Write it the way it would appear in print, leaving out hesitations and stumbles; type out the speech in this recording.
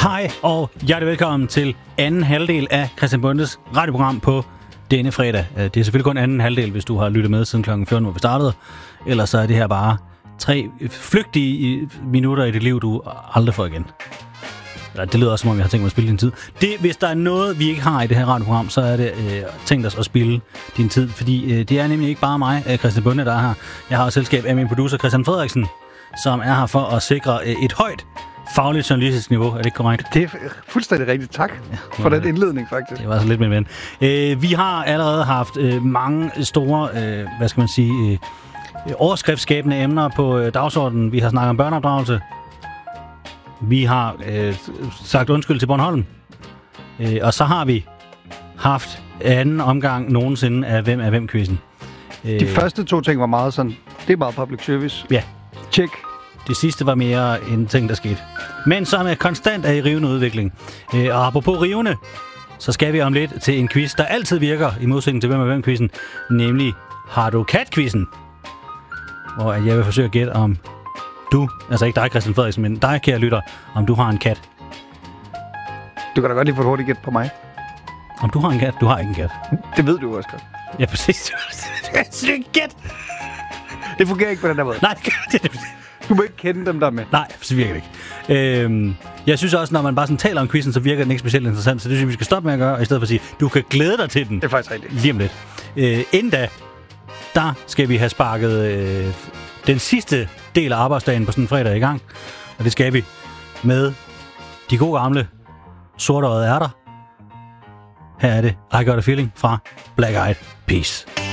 Hej og hjertelig velkommen til anden halvdel af Christian Bondes radioprogram på denne fredag. Det er selvfølgelig kun anden halvdel, hvis du har lyttet med siden kl. 14, hvor vi startede. Ellers så er det her bare 3 flygtige minutter i dit liv, du aldrig får igen. Det lyder også, som om jeg har tænkt mig at spille din tid. Hvis der er noget, vi ikke har i det her radioprogram, så er det tænkt os at spille din tid. Fordi det er nemlig ikke bare mig, Christian Bonde, der er her. Jeg har også selskab af min producer, Christian Frederiksen, som er her for at sikre et højt fagligt journalistisk niveau. Er det ikke korrekt? Det er fuldstændig rigtigt. Tak for den indledning, faktisk. Det var så lidt min ven. Vi har allerede haft mange store, overskriftsskabende emner på dagsordenen. Vi har snakket om børneopdragelse. Vi har sagt undskyld til Bornholm. Og så har vi haft anden omgang nogensinde af Hvem er hvem-quizzen. De første 2 ting var meget sådan, det er meget public service. Ja. Check. Det sidste var mere en ting, der skete. Men som er konstant i rivende udvikling. Og apropos rivende, så skal vi om lidt til en quiz, der altid virker i modsætning til Hvem er hvem-quizzen. Nemlig Har du kat-quizzen? Hvor jeg vil forsøge at gætte om du, altså ikke dig Christian Frederiksen, men dig kære lytter, om du har en kat. Du kan da godt lige få et hurtigt gæt på mig. Om du har en kat? Du har ikke en kat. Det ved du også godt. Ja, præcis. Du ikke gæt. Det fungerer ikke på den der måde. Nej, det du må ikke kende dem der med. Nej, så virker det ikke. Jeg synes også, når man bare sådan taler om quizzen, så virker den ikke specielt interessant. Så det synes jeg, vi skal stoppe med at gøre, og i stedet for at sige, du kan glæde dig til den. Det er faktisk rigtigt. Lige om lidt. Inden da, der skal vi have sparket den sidste del af arbejdsdagen på sådan en fredag i gang. Og det skal vi med de gode gamle sortøjede ærter. Her er det I Got a Feeling fra Black Eyed Peas.